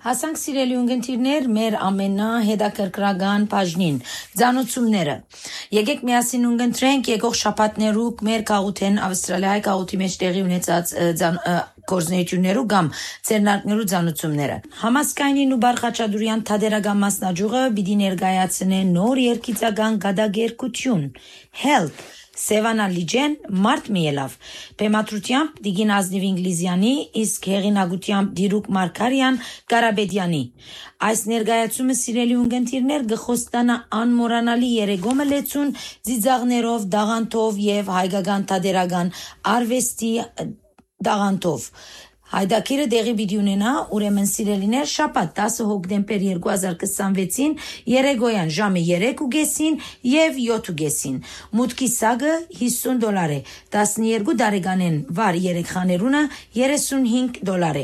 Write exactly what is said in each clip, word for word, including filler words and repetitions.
Հասանք սիրելի ունգընտիրներ մեր ամենահետաքրքրական բաժնին ծանոթությունները եկեք միասին ունգընտրենք եկող շաբաթներուկ մեր գաղութեն Ավստրալիայի գաղութի մեջ տեղի ունեցած գործունեություններու կամ ցերնարկներու ծանոթությունները Համասկայնին ու Բարխաչադուրյան թադերական մասնաճյուղը պիտի ներկայացնե նոր երկիծական գադագերկություն Help Սևանա Լիջեն մարդ միելավ Պեմատրությամբ Դիգին Ազնիվ Ինգլիզյանի իսկ հեղինակությամբ Դիրուկ Մարկարյան Կարաբեդյանի Այս ներկայացումը սիրելի ունգընտիրներ գխոստանա անմոռանալի երեգոմը լեցուն ծիծաղներով դաղանթով եւ հայկական թադերական արվեստի դաղանթով Հայդակիրը դեղի պիտի ունենա ուրեմն սիրելիներ շաբաթ տասը հոկտեմբեր երկու հազար քսանվեցին երեգոյան ժամը երեք ու կեսին եւ յոթ ու կեսին մուտքի սագը հիսուն դոլար է տասնյոթ տարեկանեն վար երեխաներունը երեսունհինգ դոլար է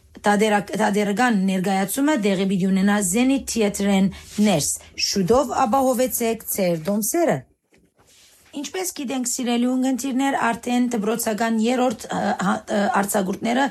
Տադերական ներկայացումը դեղի պիտի ունենա Zenit Theatre-ն ներս շուտով ապահովեցեք ձեր դոմսերը Ինչպես գիտենք սիրելի ունգընտիրներ արդեն դպրոցական երրորդ արձակուրդները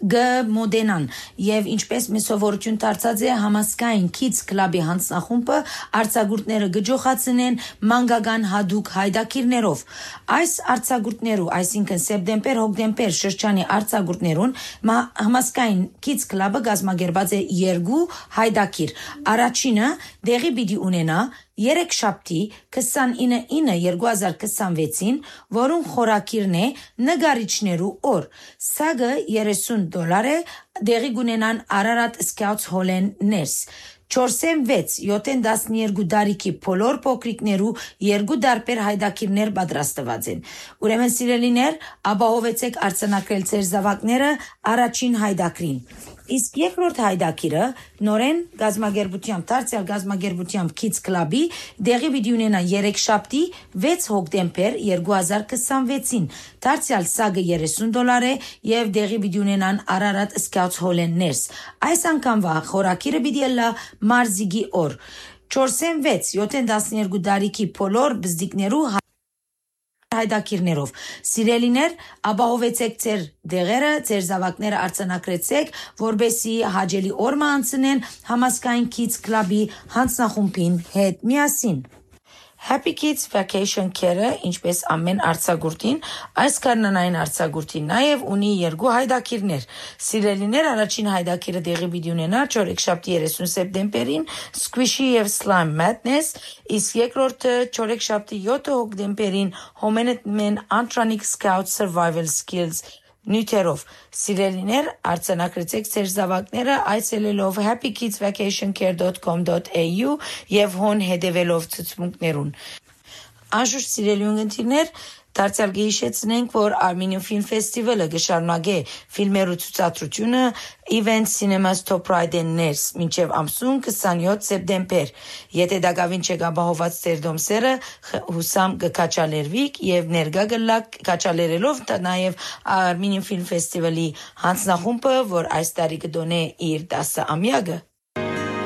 գմոդենան եւ ինչպես մեսովորություն դարձած է համասկային Kids Club-ի հանձնախումբը արձակուրդները գջոխացնեն մանկական հadouk հայդակիրներով այս արձակուրդներու այսինքն սեպտեմբեր հոկտեմբեր շրջանի արձակուրդներուն համասկային Kids Club-ը կազմակերպած է երկու հայդակիր առաջինը դեղի պիտի ունենա Երեքշաբթի քսանինը երկու հազար քսանվեցին, որուն խորակիրն է նգարիչներու օր։ Սագը երեսուն դոլար է, դեղի գունենան Արարատ Scouts Hall-ն ներս։ Չորսեն վեց, յոթեն տասնյոթ դարիքի բոլոր փոքրիկներու երկու դարբեր հայդակիրներ պատրաստված են։ Ուրեմն սիրելիներ, ապահովեցեք արձանագրել ձեր զավակները առաջին հայդակրին։ Իսկ երկրորդ հայդակիրը նորեն գազագերբությամբ դարձյալ գազագերբությամբ Kids Club-ի դեղի պիտի ունենա երեքշաբթի վեց հոկտեմբեր երկու հազար քսանվեցին դարձյալ սագը երեսուն դոլար է եւ դեղի պիտի ունենան Արարատ Scouts Hall-ն ներս այս անգամվա խորակիրը պիտի լա մարզիկի օր չորսեն վեց յոթեն տասնյոթ տարիքի բոլոր բզդիկներու հայդակիրներով սիրելիներ ապահովեցեք ձեր դեղերը ձեր զավակները արձանագրեցեք որբեսի հաջելի օրը անցնեն համասկային Kids Club-ի հանձնախումբին հետ միասին Happy Kids Vacation Care-ը ինչպես ամեն արձակուրդին այս կանոնային արձակուրդին նաև ունի երկու հայդակիրներ սիրելիներ առաջին հայդակիրը դեղի պիտի ունենա չորեքշաբթի երեսուն սեպտեմբերին Squishy եւ Slime Madness իսկ երկրորդը չորեքշաբթի յոթ հոկտեմբերին Homenetmen Antronic Scout Survival Skills նյութերով սիրելիներ արձանագրեցեք ձեր զավակները այցելելով happy kids vacation care dot com dot a u եւ հոն հետևելով ցուցմունքներուն Անշուշտ սիրելի ունգընտիրներ Դարձյալ կհիշեցնենք, որ Armenian Film Festival-ը կշարունակե ֆիլմերու ցուցադրությունը Event Cinemas Top Pride-ն ներս մինչև ամսուն քսանյոթ սեպտեմբեր։ Եթե դակավին չեք ապահոված ձեր դոմսերը, հուսամ կքաչալերվիք եւ ներկա գլակ քաչալերելով նաեւ Armenian Film Festival-ի հանձնախումբը, որ այս տարի կդոնե իր տասը ամյակը